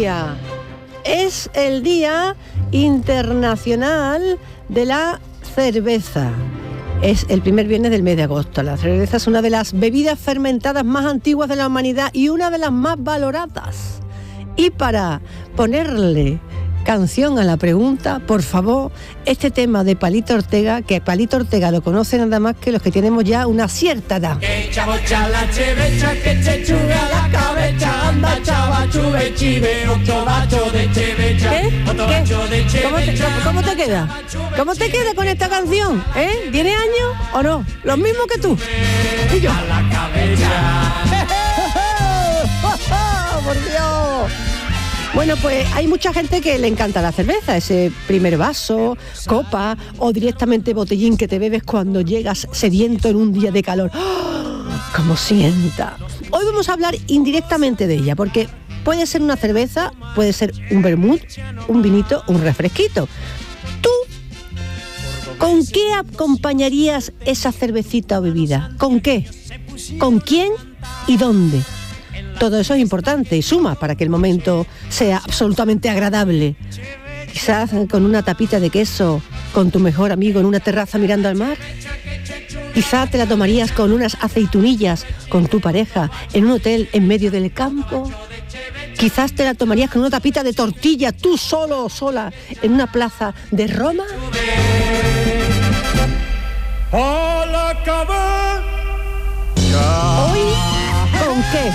día. Es el Día Internacional de la Cerveza. Es el primer viernes del mes de agosto. La cerveza es una de las bebidas fermentadas más antiguas de la humanidad y una de las más valoradas. Y para ponerle canción a la pregunta, por favor, este tema de Palito Ortega, que Palito Ortega lo conoce nada más que los que tenemos ya una cierta edad. ¿Qué? ¿Cómo te queda? ¿Cómo te queda con esta canción? ¿Tiene años o no? Los mismos que tú. Y yo. ¡Por Dios! Bueno, pues hay mucha gente que le encanta la cerveza, ese primer vaso, copa o directamente botellín que te bebes cuando llegas sediento en un día de calor. ¡Oh! ¡Cómo sienta! Hoy vamos a hablar indirectamente de ella, porque puede ser una cerveza, puede ser un vermut, un vinito, un refresquito. ¿Tú con qué acompañarías esa cervecita o bebida? ¿Con qué? ¿Con quién y dónde? Todo eso es importante y suma para que el momento sea absolutamente agradable. Quizás con una tapita de queso, con tu mejor amigo en una terraza mirando al mar. Quizás te la tomarías con unas aceitunillas con tu pareja en un hotel en medio del campo. Quizás te la tomarías con una tapita de tortilla, tú solo o sola, en una plaza de Roma. Hoy, ¿con qué?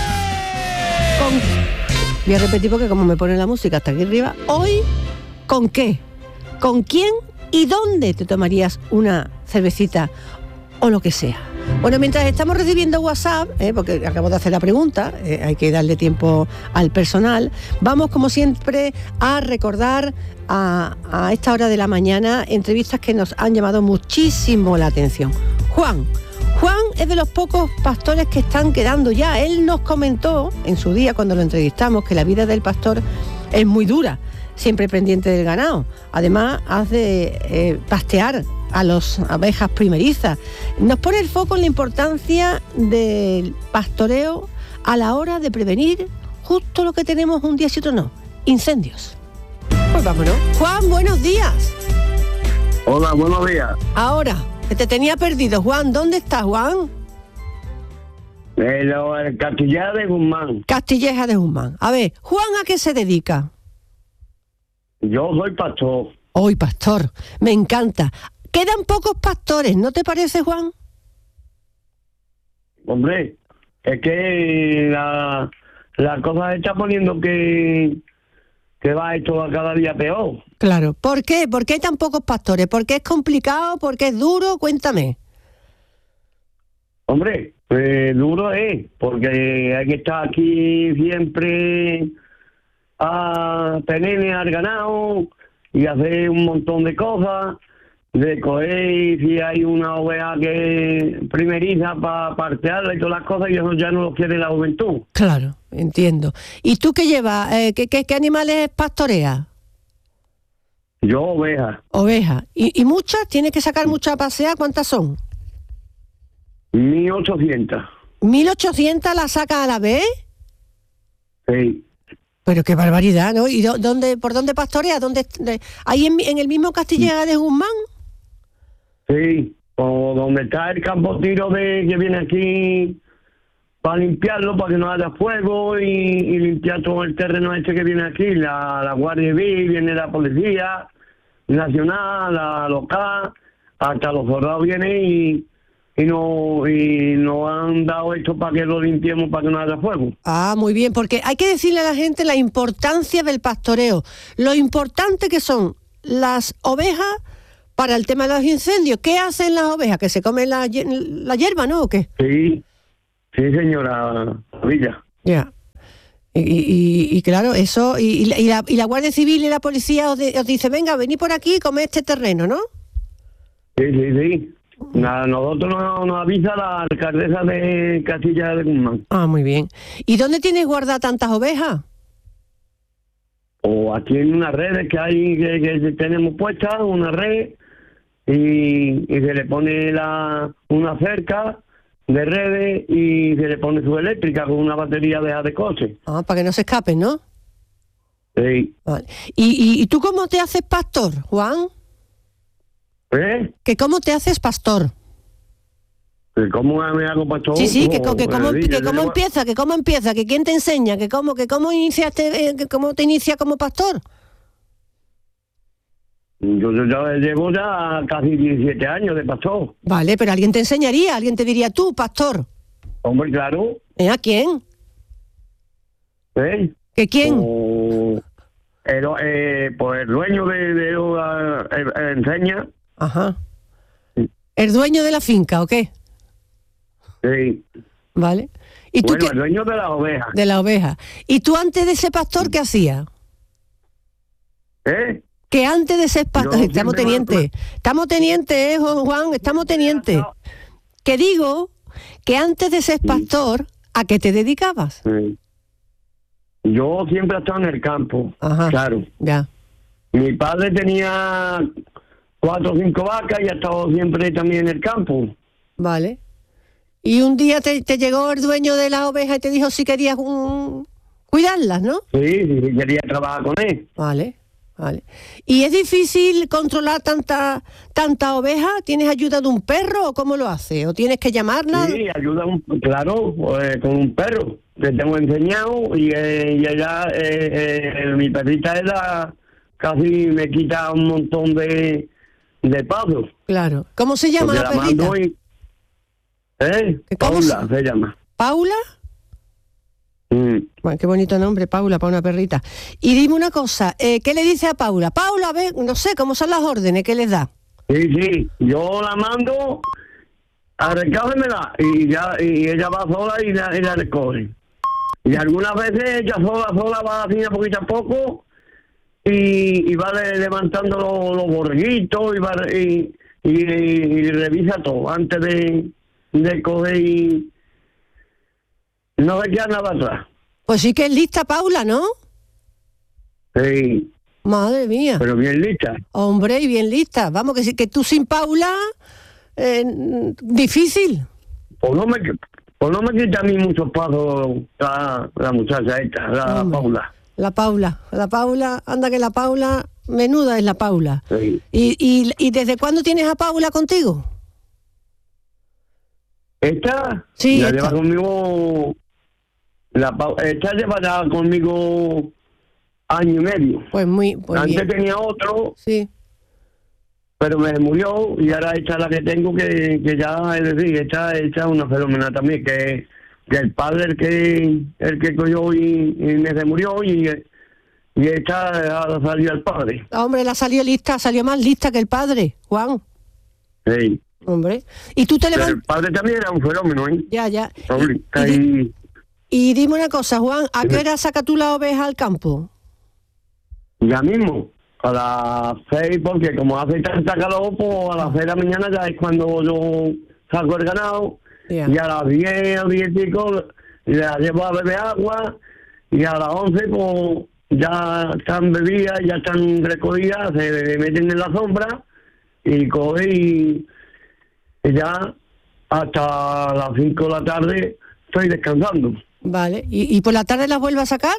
Voy a repetir porque como me pone la música hasta aquí arriba. Hoy, ¿con qué? ¿Con quién y dónde te tomarías una cervecita o lo que sea? Bueno, mientras estamos recibiendo WhatsApp, porque acabo de hacer la pregunta, hay que darle tiempo al personal, vamos como siempre a recordar a esta hora de la mañana entrevistas que nos han llamado muchísimo la atención. Juan es de los pocos pastores que están quedando ya. Él nos comentó en su día cuando lo entrevistamos que la vida del pastor es muy dura, siempre pendiente del ganado. Además hace pastear a las abejas primerizas. Nos pone el foco en la importancia del pastoreo a la hora de prevenir justo lo que tenemos un día sí otro no, incendios. Pues vámonos. Juan, buenos días. Hola, buenos días. Ahora, que te tenía perdido, Juan. ¿Dónde estás, Juan? El Castilleja de Guzmán. Castilleja de Guzmán. A ver, Juan, ¿a qué se dedica? Yo soy pastor. Hoy, pastor. Me encanta. Quedan pocos pastores, ¿no te parece, Juan? Hombre, es que la cosa se está poniendo que va esto a cada día peor. Claro. ¿Por qué? ¿Por qué hay tan pocos pastores? ¿Por qué es complicado? ¿Por qué es duro? Cuéntame. Hombre, duro es, porque hay que estar aquí siempre a tener al ganado y hacer un montón de cosas, de coger si hay una oveja que primeriza para partearla y todas las cosas, y eso ya no lo quiere la juventud. Claro, entiendo. ¿Y tú qué llevas? ¿Qué animales pastoreas? Yo ovejas. Ovejas. ¿Y muchas? ¿Tienes que sacar muchas a pasear? ¿Cuántas son? 1.800. ¿1.800 las sacas a la vez? Sí. Pero qué barbaridad, ¿no? ¿Y por dónde pastoreas? ¿Ahí en el mismo Castilleja de Guzmán? Sí, o donde está el campo tiro que viene aquí para limpiarlo, para que no haya fuego y limpiar todo el terreno este que viene aquí. La Guardia Civil, viene la Policía Nacional, la local, hasta los soldados vienen y nos han dado esto para que lo limpiemos, para que no haya fuego. Ah, muy bien, porque hay que decirle a la gente la importancia del pastoreo, lo importante que son las ovejas para el tema de los incendios. ¿Qué hacen las ovejas? ¿Que se comen la hierba, no? ¿O qué? Sí, señora Villa. Ya. Y claro, eso, y la Guardia Civil y la Policía os dice, venga, vení por aquí y come este terreno, ¿no? Sí. Nosotros nos avisa la alcaldesa de Castilla de Guzmán. Ah, muy bien. ¿Y dónde tienes guardadas tantas ovejas? O aquí en unas redes que hay que tenemos puestas, una red, y se le pone una cerca de redes y se le pone su eléctrica con una batería de coche. Ah, para que no se escapen, ¿no? Sí. Vale. ¿Y tú cómo te haces pastor, Juan? ¿Que cómo te haces pastor? ¿Cómo me hago pastor? Sí, que cómo empieza, que quién te enseña, que cómo iniciaste, que cómo te inicia como pastor. Yo ya llevo ya casi 17 años de pastor. Vale, pero alguien te enseñaría, alguien te diría tú, pastor. Hombre, claro. ¿A quién? ¿Que quién? Pues el dueño de enseña. Ajá. ¿El dueño de la finca o qué? Sí. Vale. ¿Y tú el dueño de las ovejas. De la oveja. ¿Y tú antes de ser pastor qué hacías? Que antes de ser pastor... Estamos tenientes, Juan, estamos tenientes. Que digo que antes de ser pastor, ¿a qué te dedicabas? Sí. Yo siempre he estado en el campo. Ajá. Claro. Ya. Mi padre tenía 4 o 5 vacas y ha estado siempre también en el campo. Vale. Y un día te llegó el dueño de las ovejas y te dijo si querías cuidarlas, ¿no? Sí, quería trabajar con él. Vale. ¿Y es difícil controlar tanta oveja? ¿Tienes ayuda de un perro o cómo lo haces? ¿O tienes que llamarla? Sí, ayuda, claro, con un perro que tengo enseñado y ella, mi perrita, casi me quita un montón de pasos. Claro. ¿Cómo se llama la perrita? Paula se llama. ¿Paula? Bueno, qué bonito nombre, Paula, para una perrita. Y dime una cosa, ¿qué le dice a Paula? Paula, a ver, no sé, ¿cómo son las órdenes? ¿Qué les da? Sí, yo la mando a recógemela y ella va sola y la recoge. Y algunas veces ella sola va haciendo poquito a poco y va levantando los borreguitos y revisa todo antes de coger y no se queda nada atrás. Pues sí que es lista Paula, ¿no? Sí. Madre mía. Pero bien lista. Hombre, y bien lista. Vamos, que tú sin Paula, difícil. Pues no me quita a mí muchos pasos la muchacha esta, Paula. La Paula, anda que la Paula, menuda es la Paula. Sí. ¿Y desde cuándo tienes a Paula contigo? ¿Esta? Sí, la lleva conmigo... Esta lleva ya conmigo año y medio. Pues antes bien. Tenía otro, sí, pero me murió y ahora esta es la que tengo que ya, es decir, esta es una fenómena también, que el padre el que cogió y me murió y esta salió al padre. Hombre, salió más lista que el padre, Juan. Sí. Hombre. ¿Y tú te levantas? El padre también era un fenómeno, ¿eh? Ya. Y dime una cosa, Juan, ¿a qué hora sacas tú la oveja al campo? Ya mismo, a las 6, porque como hace tanta calor, pues a las 6 de la mañana ya es cuando yo saco el ganado, y a las 10 o 10 y pico la llevo a beber agua, y a las 11 pues ya están bebidas, ya están recogidas, se meten en la sombra, y coge y ya hasta las 5 de la tarde estoy descansando. Vale, ¿y por la tarde las vuelvo a sacar?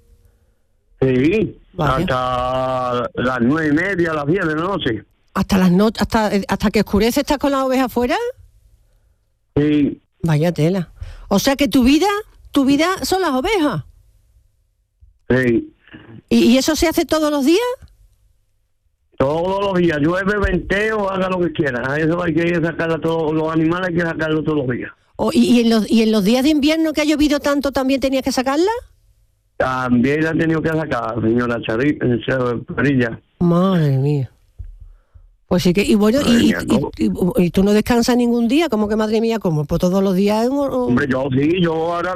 Sí, vale. Hasta las 9:30, las 10 de la noche. ¿Hasta que oscurece estás con la oveja afuera? Sí. Vaya tela. O sea que tu vida son las ovejas. Sí. ¿Y eso se hace todos los días? Todos los días, llueve, venteo, haga lo que quiera. Eso hay que sacar a todos los animales, hay que sacarlos todos los días. ¿Y en los días de invierno que ha llovido tanto también tenías que sacarla? También la he tenido que sacar, señora Charilla. Madre mía. Pues sí que, y bueno, y tú no descansas ningún día, ¿cómo que madre mía? ¿Cómo? Pues todos los días... Hombre, yo ahora,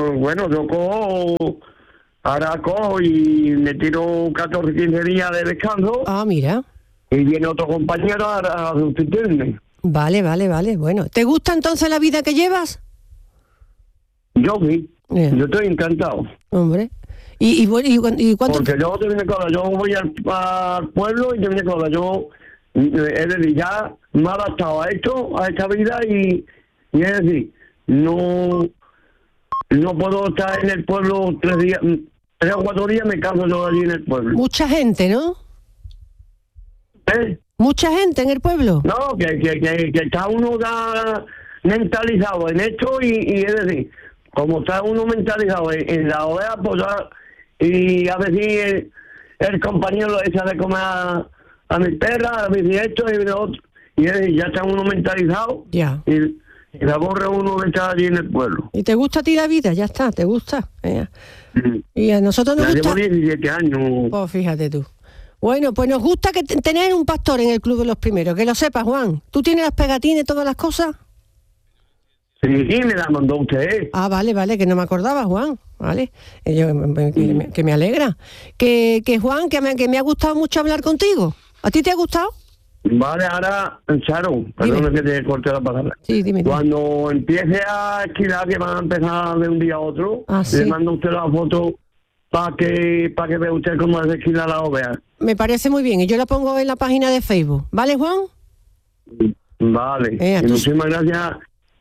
ahora cojo y me tiro 14, 15 días de descanso. Ah, mira. Y viene otro compañero a sustituirme. Vale. Bueno, ¿te gusta entonces la vida que llevas? Yo sí. Yo estoy encantado. Hombre. ¿Y cuánto? Porque yo voy al pueblo y te viene cosa. Yo, es decir, ya me he adaptado a esta vida y es decir, no puedo estar en el pueblo 3 3 o 4 días me caso yo allí en el pueblo. Mucha gente, ¿no? ¿Eh? Mucha gente en el pueblo. No, que está uno ya mentalizado en esto y es decir, como está uno mentalizado en la oveja, pues ya, y a ver si el compañero lo echa de comer a mi perra, a ver si esto y lo otro, y es decir, ya está uno mentalizado. Ya. Y la aburre uno de estar allí en el pueblo. ¿Y te gusta a ti la vida? Ya está, ¿te gusta? Y a nosotros nos Ya gusta... llevo 17 años. Pues fíjate tú. Bueno, pues nos gusta tener un pastor en el Club de los Primeros, que lo sepas, Juan. ¿Tú tienes las pegatines y todas las cosas? Sí, me la mandó usted. Ah, vale, que no me acordaba, Juan. Vale, que me alegra. Que Juan, que me ha gustado mucho hablar contigo. ¿A ti te ha gustado? Vale, ahora, Charo, perdona que te corte la palabra. Sí, dime. Cuando empiece a esquilar, que van a empezar de un día a otro, le mando a usted la foto para que vea usted cómo se esquila la oveja. Me parece muy bien, y yo la pongo en la página de Facebook. ¿Vale, Juan? Vale, y muchísimas gracias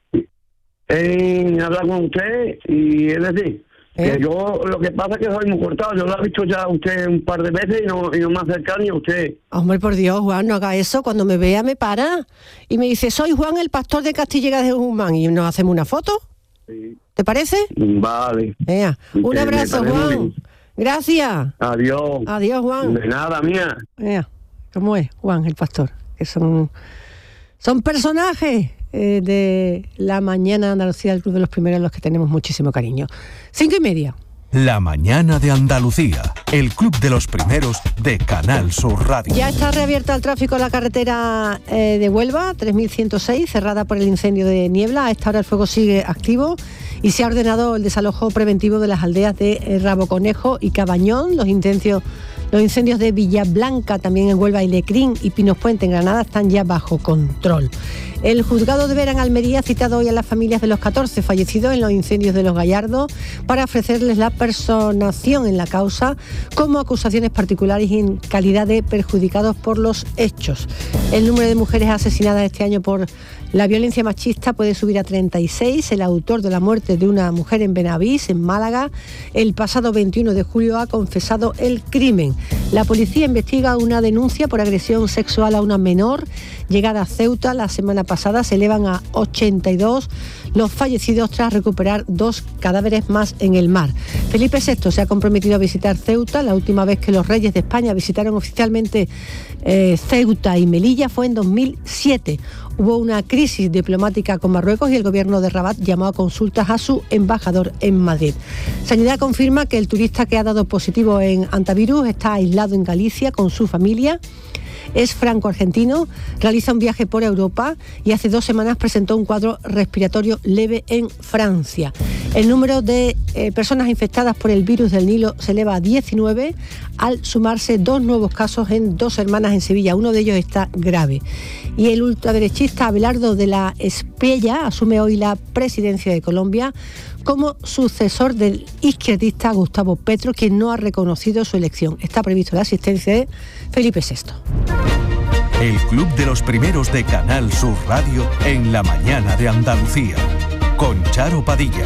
en hablar con usted, y es decir, que yo lo que pasa es que soy muy cortado. Yo lo he visto ya a usted un par de veces y no me acerca ni a usted. Hombre, por Dios, Juan, no haga eso. Cuando me vea me para y me dice, soy Juan, el pastor de Castillegas de Guzmán, y nos hacemos una foto. Sí. ¿Te parece? Vale. Un abrazo, Juan. Gracias. Adiós. Adiós, Juan. De nada, mía. ¿Cómo es, Juan, el pastor? Que son personajes de la mañana de Andalucía del Club de los Primeros, a los que tenemos muchísimo cariño. 5:30. La mañana de Andalucía, el Club de los Primeros de Canal Sur Radio. Ya está reabierta el tráfico en la carretera de Huelva, 3106, cerrada por el incendio de Niebla. A esta hora el fuego sigue activo y se ha ordenado el desalojo preventivo de las aldeas de Raboconejo y Cabañón. Los incendios de Villablanca, también en Huelva, y Lecrín y Pinos Puente, en Granada, están ya bajo control. El juzgado de Vera, en Almería, ha citado hoy a las familias de los 14 fallecidos en los incendios de Los Gallardos para ofrecerles la personación en la causa como acusaciones particulares y en calidad de perjudicados por los hechos. El número de mujeres asesinadas este año por la violencia machista puede subir a 36. El autor de la muerte de una mujer en Benavís, en Málaga, el pasado 21 de julio ha confesado el crimen. La policía investiga una denuncia por agresión sexual a una menor llegada a Ceuta la semana pasada. Se elevan a 82 los fallecidos tras recuperar 2 cadáveres más en el mar. Felipe VI se ha comprometido a visitar Ceuta. La última vez que los reyes de España visitaron oficialmente Ceuta y Melilla fue en 2007. Hubo una crisis diplomática con Marruecos y el gobierno de Rabat llamó a consultas a su embajador en Madrid. Sanidad confirma que el turista que ha dado positivo en antivirus está aislado en Galicia con su familia. Es franco-argentino, realiza un viaje por Europa y hace 2 semanas presentó un cuadro respiratorio leve en Francia. El número de personas infectadas por el virus del Nilo se eleva a 19 al sumarse 2 nuevos casos en 2 hermanas en Sevilla. Uno de ellos está grave. Y el ultraderechista Abelardo de la Espriella asume hoy la presidencia de Colombia como sucesor del izquierdista Gustavo Petro, quien no ha reconocido su elección. Está previsto la asistencia de Felipe VI. El Club de los Primeros de Canal Sur Radio en la mañana de Andalucía, con Charo Padilla.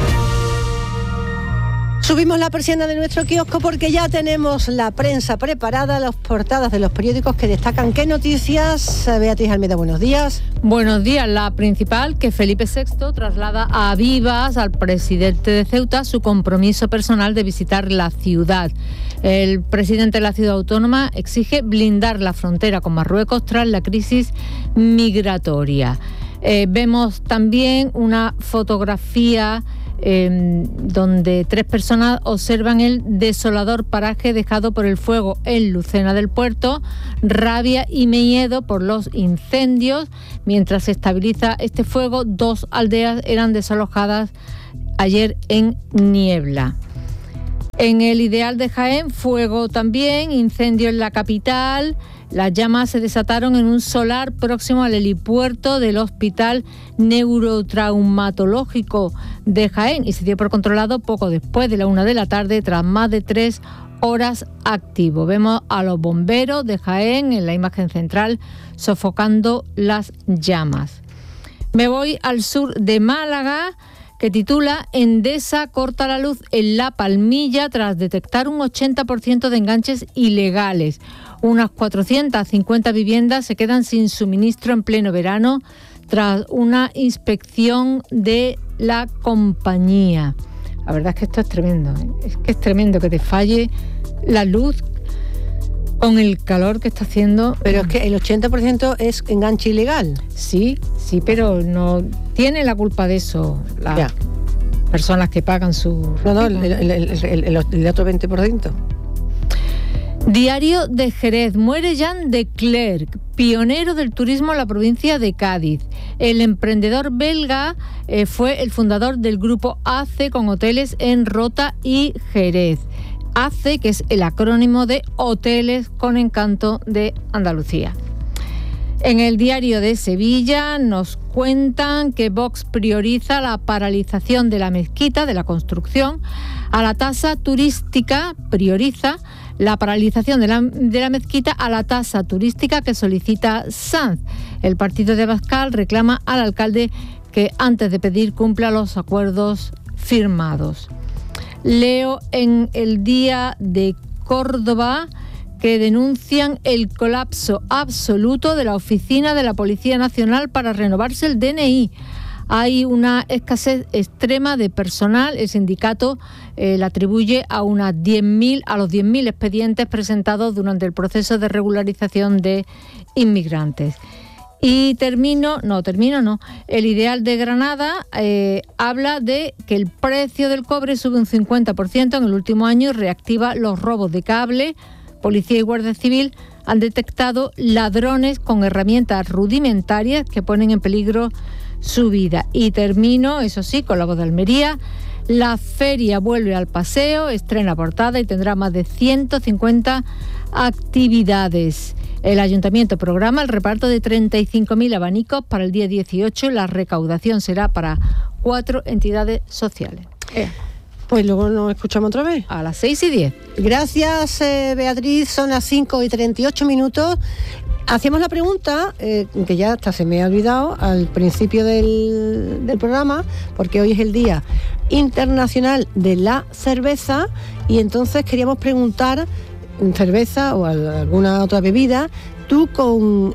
Subimos la persiana de nuestro kiosco porque ya tenemos la prensa preparada, las portadas de los periódicos que destacan qué noticias. Beatriz Almeida, buenos días. Buenos días. La principal, que Felipe VI traslada a vivas al presidente de Ceuta su compromiso personal de visitar la ciudad. El presidente de la ciudad autónoma exige blindar la frontera con Marruecos tras la crisis migratoria. Vemos también una fotografía donde 3 personas observan el desolador paraje dejado por el fuego en Lucena del Puerto. Rabia y miedo por los incendios. Mientras se estabiliza este fuego, 2 aldeas eran desalojadas ayer en Niebla. En el Ideal de Jaén, fuego también, incendio en la capital. Las llamas se desataron en un solar próximo al helipuerto del Hospital Neurotraumatológico de Jaén y se dio por controlado poco después de la 1 de la tarde, tras más de 3 horas activo. Vemos a los bomberos de Jaén en la imagen central sofocando las llamas. Me voy al sur de Málaga. que titula Endesa corta la luz en La Palmilla tras detectar un 80% de enganches ilegales. Unas 450 viviendas se quedan sin suministro en pleno verano tras una inspección de la compañía. La verdad es que esto es tremendo, ¿eh? Es que es tremendo que te falle la luz con el calor que está haciendo. Pero es que el 80% es enganche ilegal. Sí, pero no tiene la culpa de eso las personas que pagan su... No, el otro 20%. Diario de Jerez. Muere Jean de Clercq, pionero del turismo en la provincia de Cádiz. El emprendedor belga fue el fundador del grupo ACE con hoteles en Rota y Jerez. ACE, que es el acrónimo de Hoteles con Encanto de Andalucía. En el Diario de Sevilla nos cuentan que Vox prioriza la paralización de la mezquita, de la construcción, a la tasa turística, prioriza la paralización de la mezquita a la tasa turística que solicita Sanz. El partido de Abascal reclama al alcalde que antes de pedir cumpla los acuerdos firmados. Leo en el Día de Córdoba que denuncian el colapso absoluto de la oficina de la Policía Nacional para renovarse el DNI. Hay una escasez extrema de personal. El sindicato la atribuye a los 10.000 expedientes presentados durante el proceso de regularización de inmigrantes. Y termino. El Ideal de Granada habla de que el precio del cobre sube un 50% en el último año y reactiva los robos de cable. Policía y Guardia Civil han detectado ladrones con herramientas rudimentarias que ponen en peligro su vida. Y termino, eso sí, con La Voz de Almería. La feria vuelve al paseo, estrena portada y tendrá más de 150 actividades. El ayuntamiento programa el reparto de 35.000 abanicos para el día 18. La recaudación será para 4 entidades sociales. Pues luego nos escuchamos otra vez. A las 6:10. Gracias, Beatriz. Son las 5:38. Hacíamos la pregunta, que ya hasta se me ha olvidado, al principio del programa, porque hoy es el Día Internacional de la Cerveza, y entonces queríamos preguntar, cerveza o alguna otra bebida, ¿tú con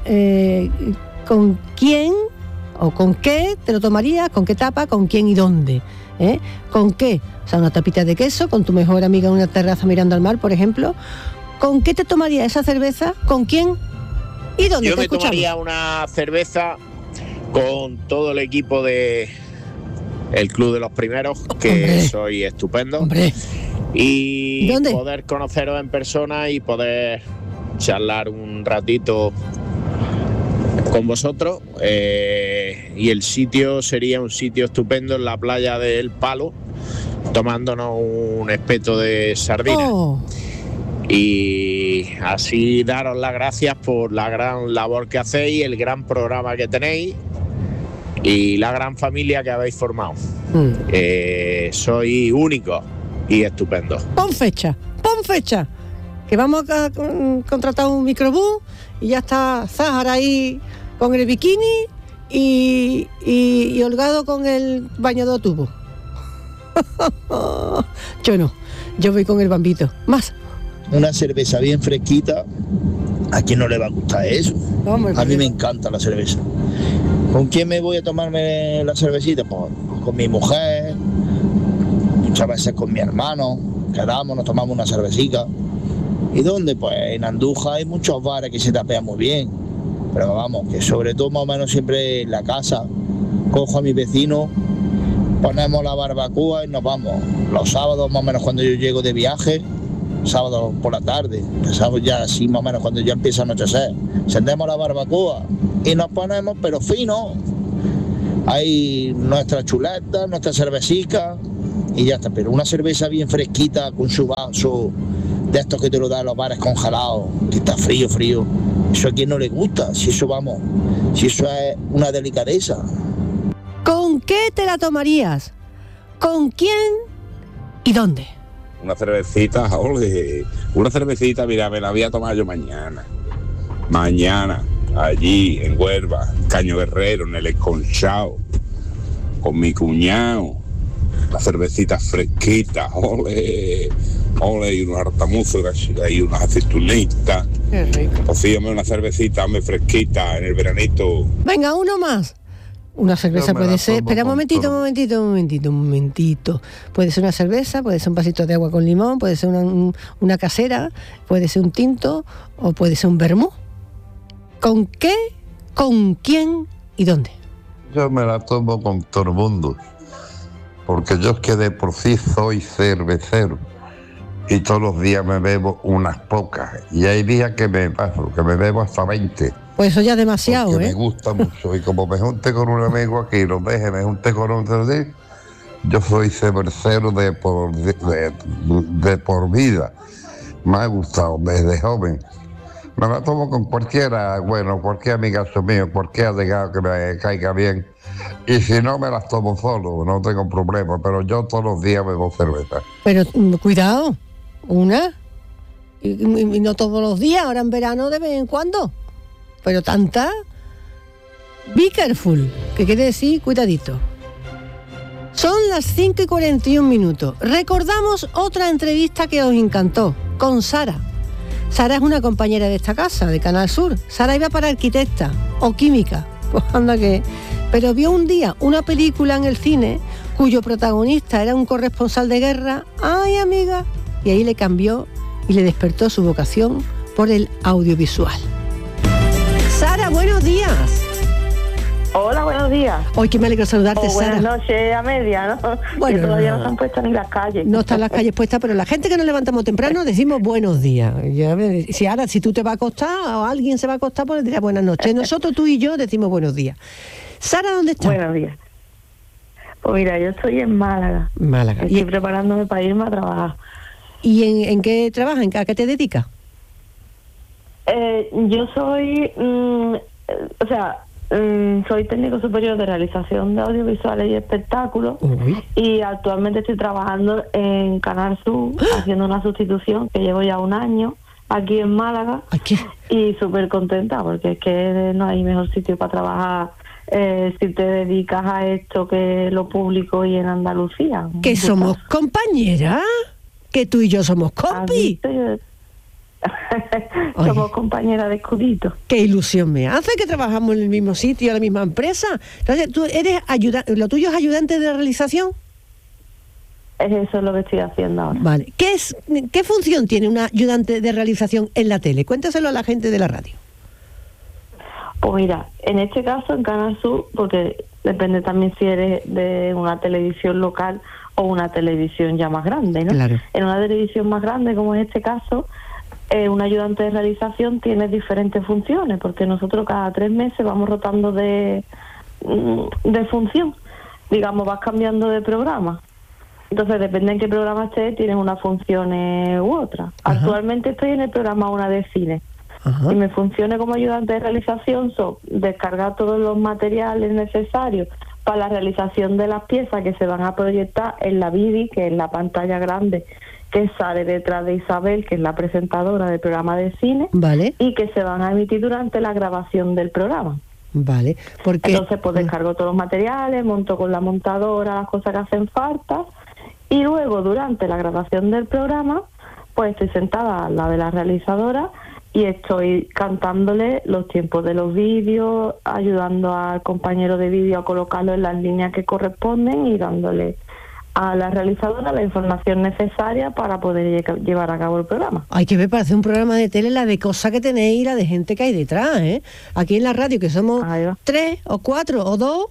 quién o con qué te lo tomarías? ¿Con qué tapa? ¿Con quién y dónde? ¿Con qué? O sea, una tapita de queso, con tu mejor amiga en una terraza mirando al mar, por ejemplo. ¿Con qué te tomarías esa cerveza? ¿Con quién? ¿Y dónde? Yo me tomaría una cerveza con todo el equipo de el Club de los Primeros, que ¡hombre! Soy estupendo. ¡Hombre! Y ¿dónde? Poder conoceros en persona y poder charlar un ratito con vosotros. Y el sitio sería un sitio estupendo en la playa del Palo, tomándonos un espeto de sardina. Oh. Y así daros las gracias por la gran labor que hacéis, el gran programa que tenéis y la gran familia que habéis formado. Sois únicos y estupendos. Pon fecha, que vamos a contratar un microbús y ya está Zahar ahí con el bikini y Holgado con el bañador tubo. Yo no, yo voy con el Bambito. Más. Una cerveza bien fresquita, ¿a quién no le va a gustar eso? Hombre, a mí me encanta la cerveza. ¿Con quién me voy a tomarme la cervecita? Pues con mi mujer, muchas veces con mi hermano, quedamos, nos tomamos una cervecita. ¿Y dónde? Pues en Andújar hay muchos bares que se tapean muy bien, pero vamos, que sobre todo más o menos siempre en la casa, cojo a mi vecino, ponemos la barbacoa y nos vamos. Los sábados más o menos cuando yo llego de viaje, sábado por la tarde, empezamos ya así más o menos cuando ya empieza a anochecer, encendemos la barbacoa y nos ponemos pero fino, hay nuestra chuleta, nuestra cervecita y ya está, pero una cerveza bien fresquita con su vaso de estos que te lo dan los bares congelados, que está frío, eso a quien no le gusta, si eso es una delicadeza. ¿Con qué te la tomarías? ¿Con quién y dónde? Una cervecita, ole, una cervecita, mira, me la voy a tomar yo mañana, allí en Huelva, Caño Guerrero, en el Esconchao, con mi cuñado, una cervecita fresquita, ole, y unos hartamuzos y unas aceitunitas. Qué rico. Rocíame una cervecita, me fresquita en el veranito. Venga, uno más. Una cerveza Yo me puede la ser, tomo espera un con momentito. Puede ser una cerveza, puede ser un vasito de agua con limón, puede ser una casera, puede ser un tinto o puede ser un vermú. ¿Con qué, con quién y dónde? Yo me la tomo con todo el mundo, porque yo es que de por sí soy cervecero y todos los días me bebo unas pocas, y hay días que me paso, que me bebo hasta 20. Pues eso ya es demasiado, Me gusta mucho, y como me junte con un amigo aquí, lo deje, me junte con otro día, yo soy cervecero de por vida. Me ha gustado desde joven. Me la tomo con cualquiera, cualquier amigazo mío, cualquier llegado que me caiga bien. Y si no, me las tomo solo, no tengo problema, pero yo todos los días bebo cerveza. Pero cuidado, una, y no todos los días, ahora en verano de vez en cuando. Pero tanta, be careful, que quiere decir cuidadito. Son las 5:41. Recordamos otra entrevista que os encantó, con Sara. Sara es una compañera de esta casa, de Canal Sur. Sara iba para arquitecta o química, pues anda que... Pero vio un día una película en el cine cuyo protagonista era un corresponsal de guerra. ¡Ay, amiga! Y ahí le cambió y le despertó su vocación por el audiovisual. Sara, buenos días. Hola, buenos días. Hoy que me alegro saludarte, Sara. Buenas noches a media, ¿no? Bueno, que todavía no se han puesto ni las calles. No están las calles puestas, pero la gente que nos levantamos temprano decimos buenos días. Si tú te vas a acostar o alguien se va a acostar, pues le dirá buenas noches. Nosotros, tú y yo, decimos buenos días. Sara, ¿dónde estás? Buenos días. Pues mira, yo estoy en Málaga. Málaga. Estoy preparándome para irme a trabajar. ¿Y en qué trabajas? ¿A qué te dedicas? Yo soy... soy técnico superior de realización de audiovisuales y espectáculos. Y actualmente estoy trabajando en Canal Sur haciendo una sustitución que llevo ya 1 año aquí en Málaga. Y súper contenta porque es que no hay mejor sitio para trabajar si te dedicas a esto que lo público y en Andalucía. Que somos compañeras, que tú y yo somos compi. Somos compañeras de escudito. Qué ilusión me hace que trabajamos en el mismo sitio, en la misma empresa. Entonces, ¿tú eres lo tuyo es ayudante de realización? Eso es lo que estoy haciendo ahora. Vale. ¿Qué función tiene un ayudante de realización en la tele? Cuéntaselo a la gente de la radio. Pues mira, en este caso en Canal Sur, porque depende también si eres de una televisión local o una televisión ya más grande, ¿no? Claro. En una televisión más grande, como en este caso, un ayudante de realización tiene diferentes funciones, porque nosotros cada 3 meses vamos rotando de función. Digamos, vas cambiando de programa. Entonces, depende en qué programa estés, tienes unas funciones u otras. Actualmente estoy en el programa Una de Cine. Y mis funciones como ayudante de realización son descargar todos los materiales necesarios para la realización de las piezas que se van a proyectar en la Vidi, que es la pantalla grande que sale detrás de Isabel, que es la presentadora del programa de cine, vale, y que se van a emitir durante la grabación del programa. Vale, porque... Entonces, pues descargo todos los materiales, monto con la montadora las cosas que hacen falta, y luego durante la grabación del programa, pues estoy sentada al lado de la realizadora y estoy cantándole los tiempos de los vídeos, ayudando al compañero de vídeo a colocarlo en las líneas que corresponden y dándole a la realizadora la información necesaria para poder llevar a cabo el programa. Hay que ver para hacer un programa de tele la de cosas que tenéis y la de gente que hay detrás, ¿eh? Aquí en la radio, que somos 3 o 4 o 2,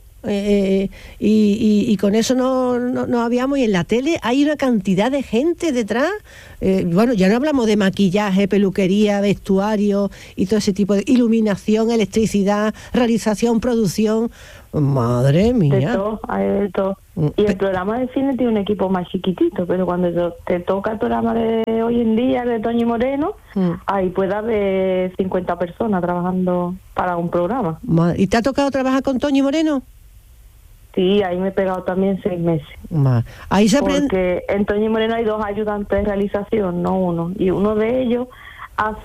y con eso no habíamos, y en la tele hay una cantidad de gente detrás. Bueno, ya no hablamos de maquillaje, peluquería, vestuario y todo ese tipo de iluminación, electricidad, realización, producción. Madre mía. De todo, hay de todo. Y el programa de cine tiene un equipo más chiquitito, pero cuando te toca el programa de hoy en día, de Toñi Moreno, ahí puede haber 50 personas trabajando para un programa. ¿Y te ha tocado trabajar con Toñi Moreno? Sí, ahí me he pegado también 6 meses. Ahí se aprende. Porque en Toñi Moreno hay 2 ayudantes de realización, no uno. Y uno de ellos hace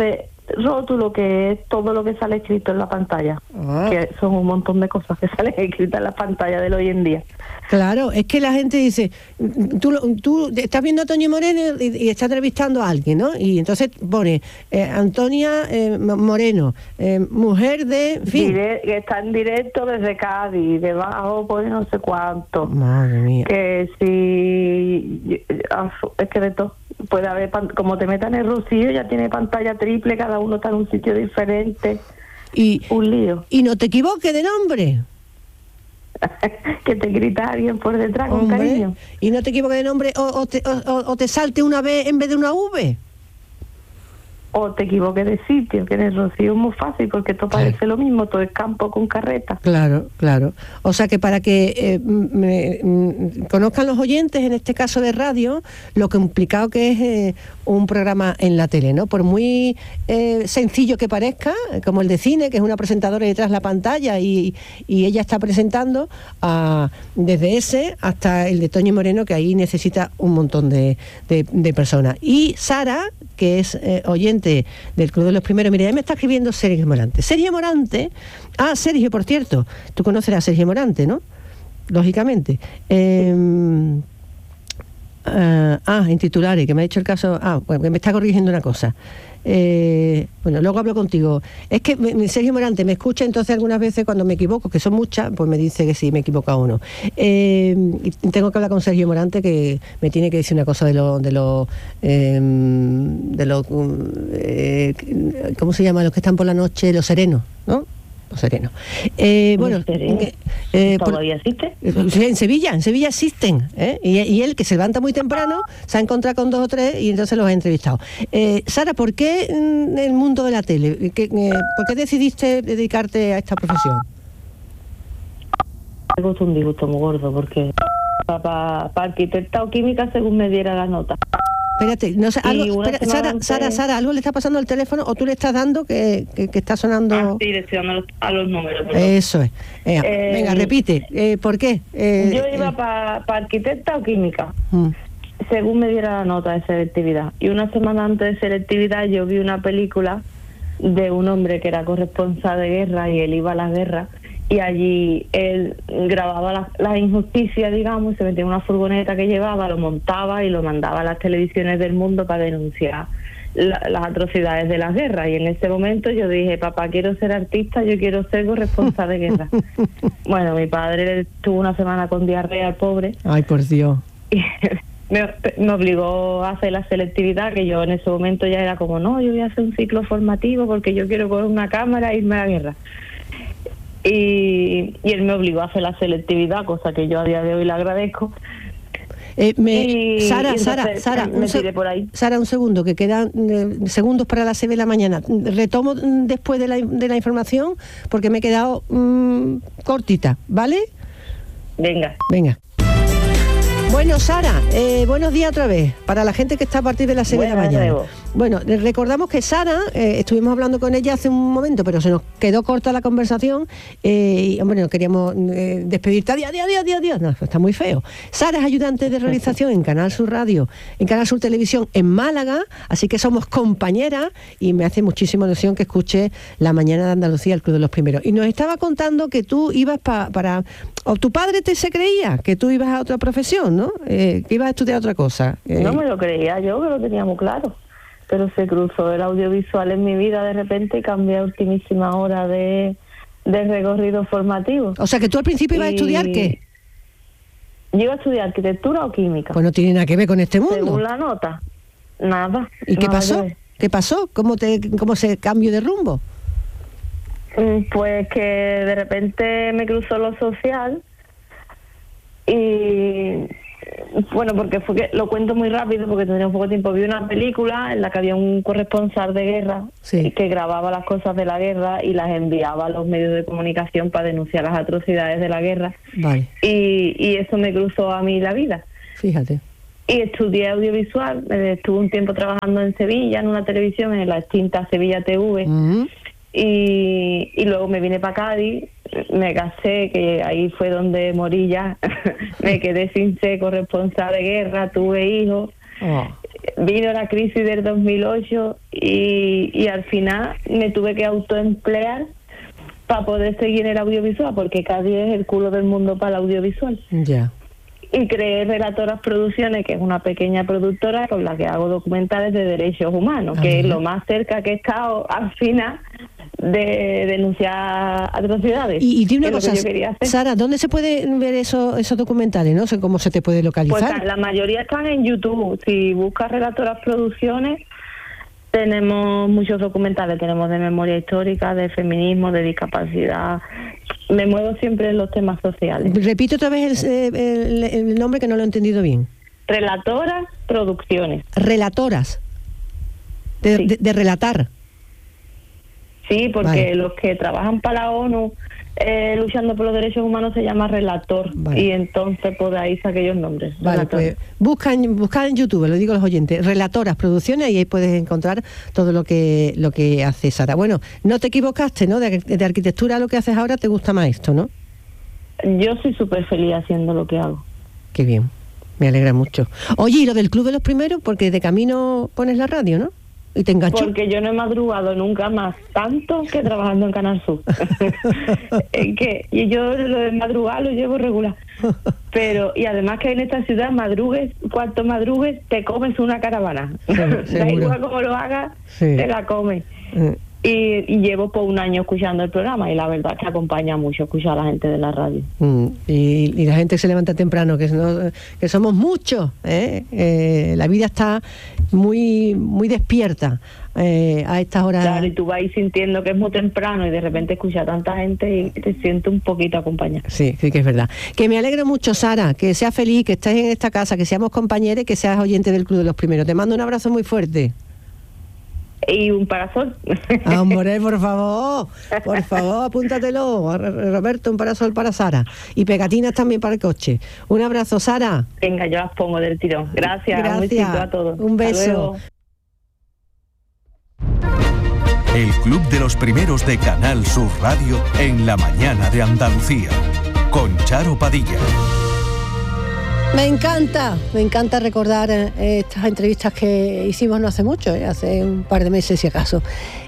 rótulo, que es todo lo que sale escrito en la pantalla, que son un montón de cosas que salen escritas en la pantalla del hoy en día. Claro, es que la gente dice, tú estás viendo a Toño Moreno y está entrevistando a alguien, ¿no? Y entonces pone Antonia Moreno, mujer de... En fin. Que está en directo desde Cádiz, debajo pone no sé cuánto. Madre mía. Que si... es que de todo. Puede haber, como te metan el Rocío, ya tiene pantalla triple, cada uno está en un sitio diferente. Y un lío. Y no te equivoques de nombre. Que te grita alguien por detrás con cariño. Y no te equivoques de nombre o te salte una B en vez de una V. O te equivoques de sitio, que en el Rocío es muy fácil porque todo parece lo mismo, todo es campo con carreta. Claro, claro. O sea que para que conozcan los oyentes, en este caso de radio, lo complicado que es un programa en la tele, ¿no? Por muy sencillo que parezca, como el de cine, que es una presentadora detrás de la pantalla y ella está presentando desde ese hasta el de Toño Moreno, que ahí necesita un montón de personas. Y Sara, que es oyente del Club de los Primeros, mira, ya me está escribiendo Sergio Morante. Sergio Morante, Sergio, por cierto, tú conocerás a Sergio Morante, ¿no? Lógicamente. En titulares, que me ha hecho el caso, bueno, que me está corrigiendo una cosa. Bueno, luego hablo contigo. Es que Sergio Morante me escucha, entonces algunas veces cuando me equivoco, que son muchas, pues me dice que sí, me he equivocado o no. Y tengo que hablar con Sergio Morante, que me tiene que decir una cosa de los ¿cómo se llama? Los que están por la noche, los serenos, ¿no? Sereno. Bueno, ¿todavía existe? En Sevilla existen, y él, que se levanta muy temprano, se ha encontrado con 2 o 3 y entonces los ha entrevistado. Sara, ¿por qué el mundo de la tele? ¿Por qué decidiste dedicarte a esta profesión? Me gusta un disgusto muy gordo, porque para arquitecta o química según me diera la nota. Espérate, no sé, Sara, ¿algo le está pasando al teléfono o tú le estás dando que está sonando? Sí, le estoy dando a los números. Perdón. Eso es. Venga, repite. ¿Por qué? Yo iba para arquitecta o química, según me diera la nota de selectividad. Y una semana antes de selectividad yo vi una película de un hombre que era corresponsal de guerra y él iba a la guerra. Y allí él grababa las injusticias, digamos, y se metía en una furgoneta que llevaba, lo montaba y lo mandaba a las televisiones del mundo para denunciar las atrocidades de la guerra. Y en ese momento yo dije, papá, quiero ser artista, yo quiero ser corresponsal de guerra. Bueno, mi padre estuvo una semana con diarrea, el pobre. Ay, por Dios. Y me obligó a hacer la selectividad, que yo en ese momento ya era como, no, yo voy a hacer un ciclo formativo porque yo quiero coger una cámara e irme a la guerra. Y él me obligó a hacer la selectividad, cosa que yo a día de hoy le agradezco. Sara, un segundo, que quedan segundos para las 6 de la mañana. Retomo después de la información, porque me he quedado cortita, ¿vale? Venga. Bueno, Sara, buenos días otra vez, para la gente que está a partir de las 6 de la mañana. Bueno, recordamos que Sara, estuvimos hablando con ella hace un momento, pero se nos quedó corta la conversación y, hombre, no queríamos despedirte. Adiós. No, está muy feo. Sara es ayudante de realización en Canal Sur Radio, en Canal Sur Televisión en Málaga, así que somos compañeras y me hace muchísima ilusión que escuche La Mañana de Andalucía, el Club de los Primeros. Y nos estaba contando que tú ibas o tu padre se creía que tú ibas a otra profesión, ¿no? Que ibas a estudiar otra cosa. No me lo creía yo, que lo tenía muy claro. Pero se cruzó el audiovisual en mi vida de repente y cambié a ultimísima hora de recorrido formativo. O sea, que tú al principio ibas a estudiar, ¿qué? Yo iba a estudiar arquitectura o química. Pues no tiene nada que ver con este mundo. Según la nota, nada. ¿Y qué pasó? ¿Qué pasó? ¿Cómo se cambió de rumbo? Pues que de repente me cruzó lo social y... Bueno, porque fue que lo cuento muy rápido porque tendría un poco de tiempo. Vi una película en la que había un corresponsal de guerra que grababa las cosas de la guerra y las enviaba a los medios de comunicación para denunciar las atrocidades de la guerra. Vale. Y eso me cruzó a mí la vida. Fíjate. Y estudié audiovisual. Estuve un tiempo trabajando en Sevilla, en una televisión, en la extinta Sevilla TV. Uh-huh. Y luego me vine para Cádiz, me casé, que ahí fue donde morí ya. Me quedé sin ser corresponsal de guerra, tuve hijos. vino la crisis del 2008 y al final me tuve que autoemplear para poder seguir en el audiovisual, porque Cádiz es el culo del mundo para el audiovisual. Ya. Y creé Relatoras Producciones, que es una pequeña productora con la que hago documentales de derechos humanos, que es lo más cerca que he estado al final de denunciar atrocidades. Y dime una cosa, Sara, ¿dónde se pueden ver esos documentales? No sé cómo se te puede localizar. Pues la mayoría están en YouTube. Si buscas Relatoras Producciones, tenemos muchos documentales. Tenemos de memoria histórica, de feminismo, de discapacidad. Me muevo siempre en los temas sociales. Repito otra vez el nombre, que no lo he entendido bien. Relatoras Producciones. Relatoras. Sí. De relatar. Sí, porque Vale. los que trabajan para la ONU luchando por los derechos humanos se llama relator. Vale. Y entonces por ahí saqué aquellos nombres. Vale, Relatores. pues busca en YouTube, lo digo a los oyentes, Relatoras Producciones, y ahí puedes encontrar todo lo que hace Sara. Bueno, no te equivocaste, ¿no? De arquitectura, lo que haces ahora, te gusta más esto, ¿no? Yo soy súper feliz haciendo lo que hago. Qué bien, me alegra mucho. Oye, y lo del Club de los Primeros, porque de camino pones la radio, ¿no? Y te enganchó. Porque yo no he madrugado nunca más tanto que trabajando en Canal Sur. Y yo lo de madrugar lo llevo regular. Pero, y además que en esta ciudad cuanto madrugues, te comes una caravana. Da igual como lo hagas, sí, te la comes. Y llevo por un año escuchando el programa, y la verdad es que acompaña mucho escuchar a la gente de la radio. Y la gente se levanta temprano, que somos muchos, ¿eh? La vida está muy muy despierta a estas horas. Claro, y tú vas sintiendo que es muy temprano y de repente escuchas a tanta gente y te sientes un poquito acompañada. Sí, sí que es verdad. Que me alegro mucho, Sara, que seas feliz, que estés en esta casa, que seamos compañeros y que seas oyente del Club de los Primeros. Te mando un abrazo muy fuerte. Y un parasol. Hombre, por favor, apúntatelo, Roberto, un parasol para Sara. Y pegatinas también para el coche. Un abrazo, Sara. Venga, yo las pongo del tirón. Gracias. Un besito a todos. Un beso. El Club de los Primeros de Canal Sur Radio en la mañana de Andalucía, con Charo Padilla. Me encanta recordar estas entrevistas que hicimos no hace mucho, hace un par de meses si acaso.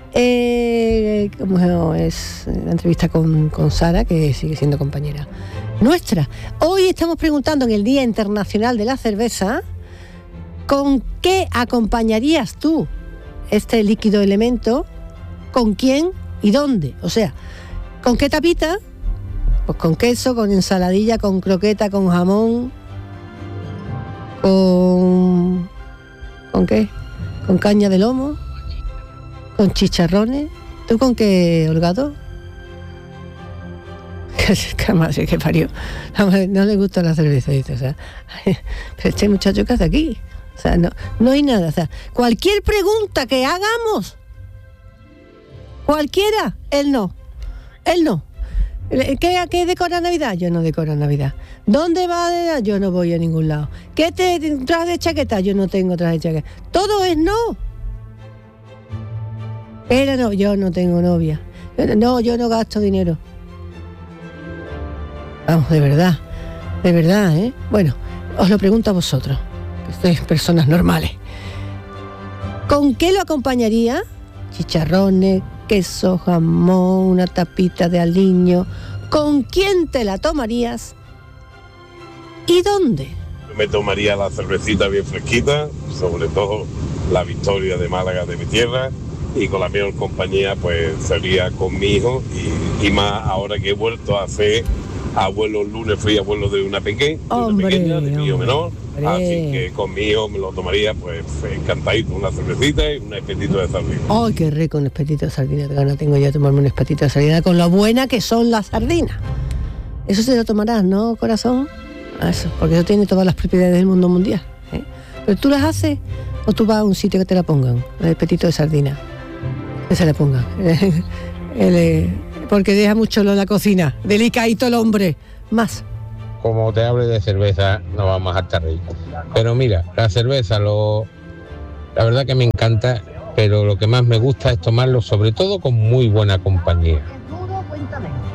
Como es la entrevista con Sara, que sigue siendo compañera nuestra. Hoy estamos preguntando, en el Día Internacional de la Cerveza, ¿con qué acompañarías tú este líquido elemento? ¿Con quién y dónde? O sea, ¿con qué tapita? Pues con queso, con ensaladilla, con croqueta, con jamón. ¿Con qué? ¿Con caña de lomo? ¿Con chicharrones? ¿Tú con qué, Holgado? Qué madre que parió. No le gusta la cerveza, dice. O sea, pero este muchacho, ¿qué hace aquí? O sea, no hay nada. O sea, cualquier pregunta que hagamos, cualquiera, él no. ¿Qué decora Navidad? Yo no decoro Navidad. ¿Dónde va? Yo no voy a ningún lado. ¿Qué te traes de chaqueta? Yo no tengo traje de chaqueta. Todo es no. Pero no, yo no tengo novia. No, yo no gasto dinero. Vamos, de verdad, ¿eh? Bueno, os lo pregunto a vosotros, que sois personas normales. ¿Con qué lo acompañaría? Chicharrones, queso, jamón, una tapita de aliño. ¿Con quién te la tomarías? ¿Y dónde? Me tomaría la cervecita bien fresquita, sobre todo la Victoria de Málaga, de mi tierra, y con la mejor compañía pues sería con mi hijo, y más ahora que he vuelto a ser abuelo. El lunes fui abuelo de una pequeña, de mi hijo menor, así que con mi hijo me lo tomaría pues encantadito, una cervecita y un espetito de sardina. ¡Ay, qué rico un espetito de sardina! Qué gana tengo yo de tomarme un espetito de sardina, con lo buena que son las sardinas. Eso se lo tomarás, ¿no, corazón? Eso, porque eso tiene todas las propiedades del mundo mundial, ¿eh? ¿Pero tú las haces o tú vas a un sitio que te la pongan, el espetito de sardina? Que se la pongan. Porque deja mucho en la cocina. Delicadito el hombre. Más. Como te hable de cerveza, no vamos a estar ricos. Pero mira, la cerveza, la verdad que me encanta, pero lo que más me gusta es tomarlo sobre todo con muy buena compañía.